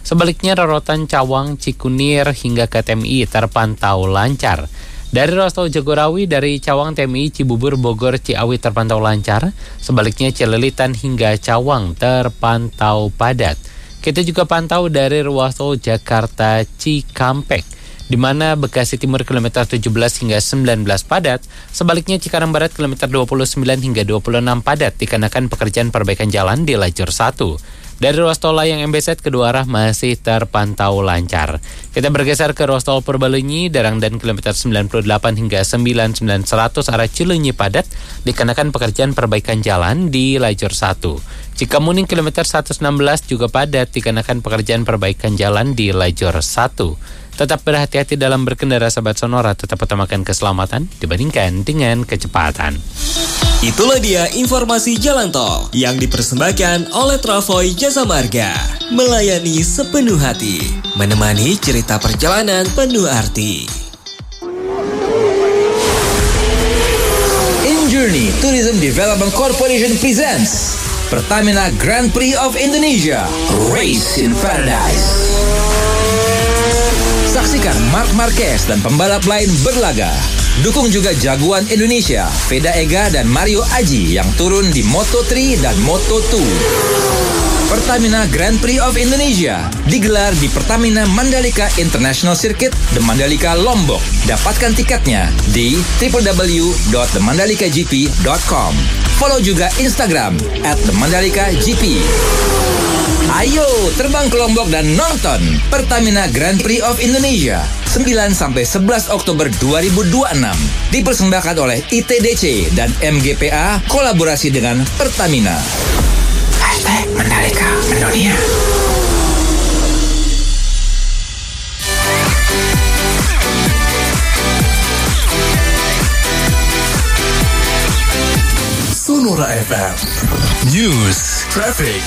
Sebaliknya rorotan Cawang, Cikunir hingga ke TMI terpantau lancar. Dari ruas tol Jagorawi dari Cawang TMI Cibubur Bogor Ciawi terpantau lancar. Sebaliknya Cililitan hingga Cawang terpantau padat. Kita juga pantau dari ruas tol Jakarta Cikampek, di mana Bekasi Timur kilometer 17 hingga 19 padat, sebaliknya Cikarang Barat kilometer 29 hingga 26 padat dikarenakan pekerjaan perbaikan jalan di lajur 1. Dari ruas tol Layang MBZ kedua arah masih terpantau lancar. Kita bergeser ke ruas tol Purbalunyi, Darangdan kilometer 98 hingga 99 100 arah Cileunyi padat dikarenakan pekerjaan perbaikan jalan di lajur 1. Cikamuning kilometer 116 juga padat dikarenakan pekerjaan perbaikan jalan di lajur 1. Tetap berhati-hati dalam berkendara sahabat Sonora, tetap utamakan keselamatan dibandingkan dengan kecepatan. Itulah dia informasi jalan tol yang dipersembahkan oleh Travoy Jasa Marga. Melayani sepenuh hati, menemani cerita perjalanan penuh arti. InJourney Tourism Development Corporation presents Pertamina Grand Prix of Indonesia, Race in Paradise. Saksikan Marc Marquez dan pembalap lain berlaga. Dukung juga jagoan Indonesia, Veda Ega dan Mario Aji yang turun di Moto3 dan Moto2. Pertamina Grand Prix of Indonesia digelar di Pertamina Mandalika International Circuit, The Mandalika Lombok. Dapatkan tiketnya di www.themandalikagp.com. Follow juga Instagram @themandalikagp. Ayo terbang ke Lombok dan nonton Pertamina Grand Prix of Indonesia 9-11 Oktober 2026. Dipersembahkan oleh ITDC dan MGPA kolaborasi dengan Pertamina. #Mandalika Mendunia. Sonora FM News, Traffic,